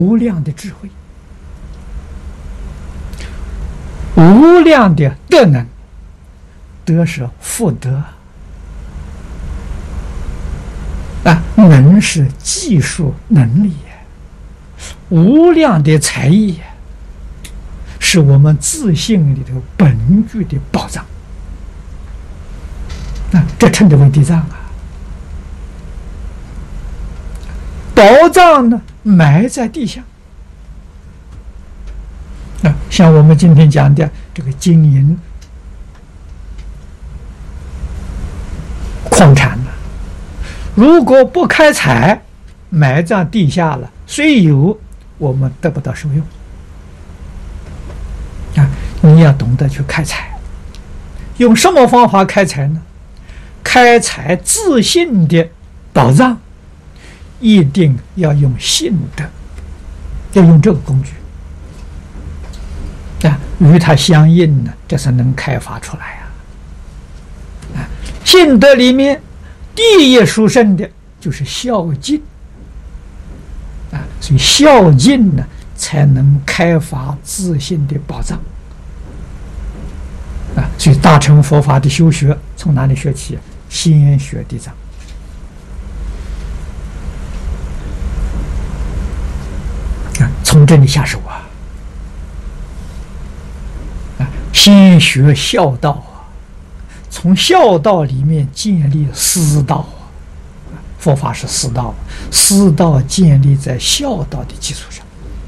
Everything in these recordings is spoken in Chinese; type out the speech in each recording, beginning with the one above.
无量的智慧，无量的德能，德是福德啊，能是技术能力，无量的才艺是我们自信里头本具的宝藏啊，这称之为地藏啊。宝藏呢，埋在地下啊，像我们今天讲的这个金银矿产呢，如果不开采，埋在地下了，虽有，我们得不到受用啊。你要懂得去开采，用什么方法开采呢？开采自信的宝藏，一定要用信德，要用这个工具啊，与它相应呢，这才能开发出来啊。信德里面第一殊胜的就是孝敬啊，所以孝敬呢，才能开发自信的宝藏啊。所以大乘佛法的修学从哪里学起？先学地藏。从这里下手啊！先学孝道啊，从孝道里面建立私道啊。佛法是私道，私道建立在孝道的基础上。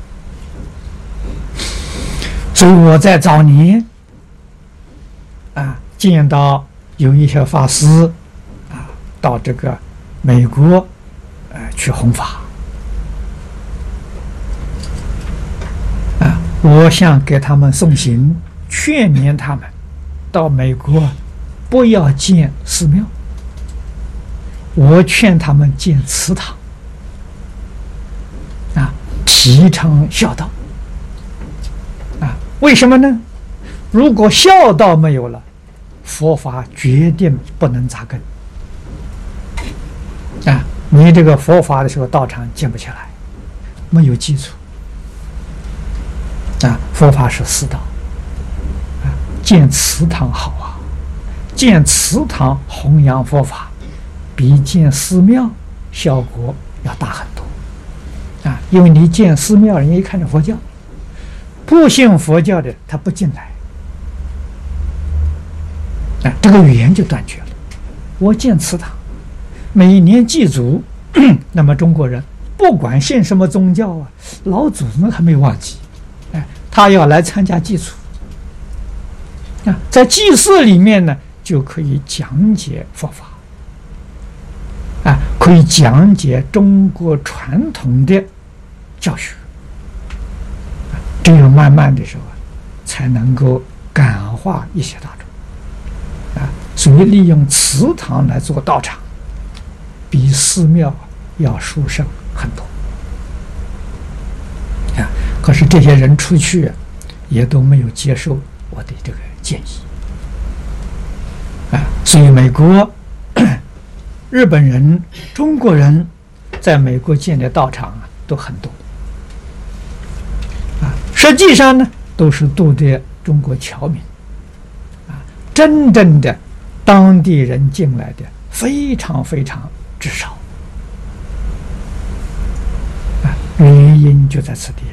所以我在早年啊，见到有一些法师啊，到这个美国去弘法。我想给他们送行，劝勉他们到美国不要建寺庙，我劝他们建祠堂啊，提倡孝道啊。为什么呢？如果孝道没有了，佛法决定不能扎根啊。你这个佛法的时候，道场建不起来，没有基础。啊，佛法是私道啊，建祠堂好啊，建祠堂弘扬佛法，比建寺庙效果要大很多啊。因为你建寺庙，人家一看着佛教，不信佛教的他不进来啊，这个缘就断绝了。我建祠堂，每年祭祖，那么中国人不管信什么宗教啊，老祖宗还没忘记。他要来参加祭祖啊，在祭祀里面呢，就可以讲解佛法啊，可以讲解中国传统的教学只有慢慢的时候才能够感化一些大众啊。所以利用祠堂来做道场，比寺庙要殊胜很多。可是这些人出去也都没有接受我的这个建议啊，所以美国、日本人、中国人在美国建的道场都很多啊，实际上呢都是度的中国侨民啊，真正的当地人进来的非常非常之少啊，原因就在此地。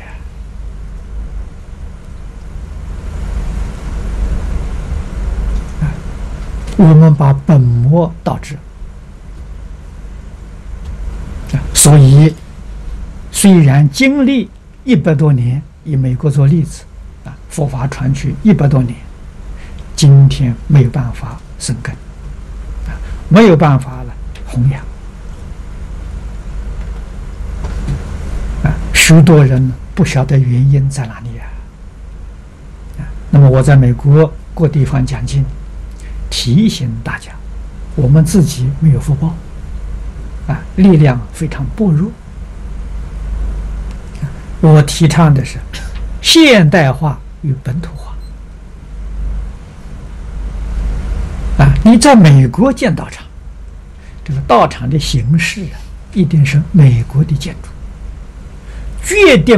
我们把本末倒置，所以虽然经历100多年，以美国做例子啊，佛法传去100多年，今天没有办法生根啊，没有办法了弘扬啊，许多人不晓得原因在哪里啊。那么我在美国各地方讲经，提醒大家，我们自己没有福报啊，力量非常薄弱。我提倡的是现代化与本土化啊。你在美国建道场，这个道场的形式一定是美国的建筑，决定